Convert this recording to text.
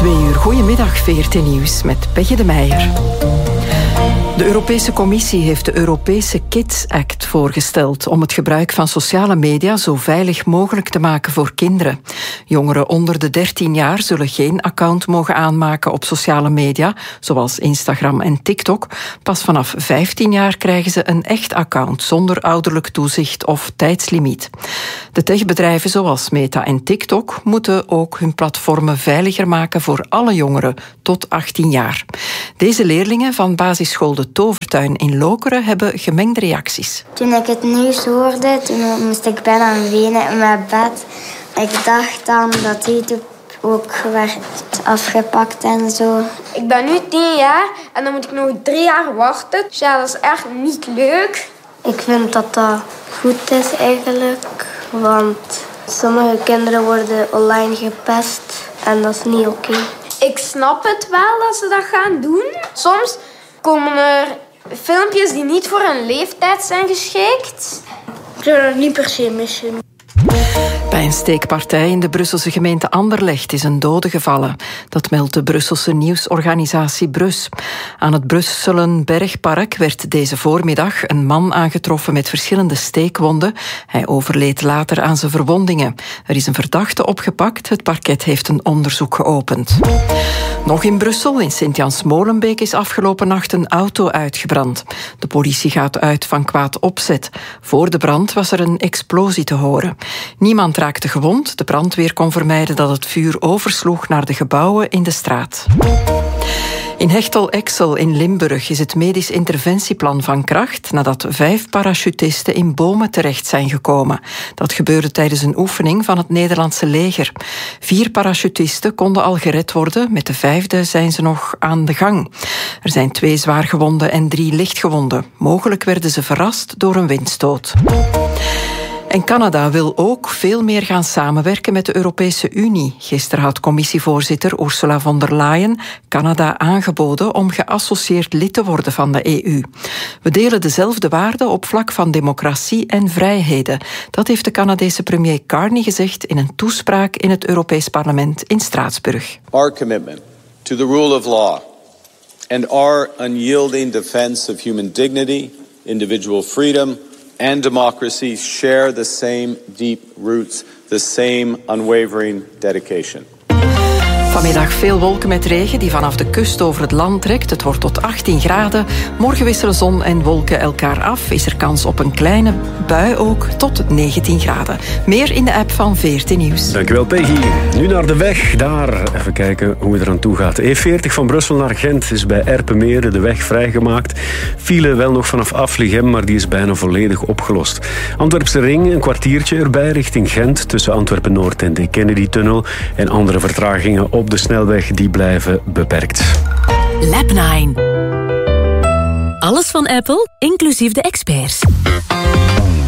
2 uur. Goedemiddag, VRT Nieuws met Peggy de Meijer. De Europese Commissie heeft de Europese Kids Act voorgesteld om het gebruik van sociale media zo veilig mogelijk te maken voor kinderen. Jongeren onder de 13 jaar zullen geen account mogen aanmaken op sociale media, zoals Instagram en TikTok. Pas vanaf 15 jaar krijgen ze een echt account zonder ouderlijk toezicht of tijdslimiet. De techbedrijven zoals Meta en TikTok moeten ook hun platformen veiliger maken voor alle jongeren tot 18 jaar. Deze leerlingen van basisschool De Tovertuin in Lokeren hebben gemengde reacties. Toen ik het nieuws hoorde, toen moest ik bijna wenen in mijn bed. Ik dacht dan dat YouTube ook werd afgepakt en zo. Ik ben nu 10 jaar en dan moet ik nog 3 jaar wachten. Dus ja, dat is echt niet leuk. Ik vind dat dat goed is eigenlijk, want sommige kinderen worden online gepest en dat is niet oké. Ik snap het wel dat ze dat gaan doen. Soms komen er filmpjes die niet voor een leeftijd zijn geschikt. Ik zou dat niet per se missen. Bij een steekpartij in de Brusselse gemeente Anderlecht is een dode gevallen. Dat meldt de Brusselse nieuwsorganisatie Brus. Aan het Brusselenbergpark werd deze voormiddag een man aangetroffen met verschillende steekwonden. Hij overleed later aan zijn verwondingen. Er is een verdachte opgepakt. Het parket heeft een onderzoek geopend. Nog in Brussel, in Sint-Jans-Molenbeek, is afgelopen nacht een auto uitgebrand. De politie gaat uit van kwaad opzet. Voor de brand was er een explosie te horen. Niemand raakte gewond. De brandweer kon vermijden dat het vuur oversloeg naar de gebouwen in de straat. In Hechtel-Exel in Limburg is het medisch interventieplan van kracht nadat 5 parachutisten in bomen terecht zijn gekomen. Dat gebeurde tijdens een oefening van het Nederlandse leger. 4 parachutisten konden al gered worden, met de 5e zijn ze nog aan de gang. Er zijn 2 zwaargewonden en 3 lichtgewonden. Mogelijk werden ze verrast door een windstoot. En Canada wil ook veel meer gaan samenwerken met de Europese Unie. Gisteren had commissievoorzitter Ursula von der Leyen Canada aangeboden om geassocieerd lid te worden van de EU. We delen dezelfde waarden op vlak van democratie en vrijheden. Dat heeft de Canadese premier Carney gezegd in een toespraak in het Europees Parlement in Straatsburg. Our commitment to the rule of law and our unyielding defense of human dignity, individual freedom and democracy share the same deep roots, the same unwavering dedication. Vanmiddag veel wolken met regen die vanaf de kust over het land trekt. Het wordt tot 18 graden. Morgen wisselen zon en wolken elkaar af. Is er kans op een kleine bui ook tot 19 graden. Meer in de app van VRT Nieuws. Dankjewel Peggy. Nu naar de weg. Daar even kijken hoe het eraan toe gaat. E40 van Brussel naar Gent is bij Erpenmeren de weg vrijgemaakt. File wel nog vanaf Afligem, maar die is bijna volledig opgelost. Antwerpse Ring een kwartiertje erbij richting Gent tussen Antwerpen-Noord en de Kennedy-tunnel. En andere vertragingen op de snelweg die blijven beperkt. Lab 9. Alles van Apple, inclusief de experts.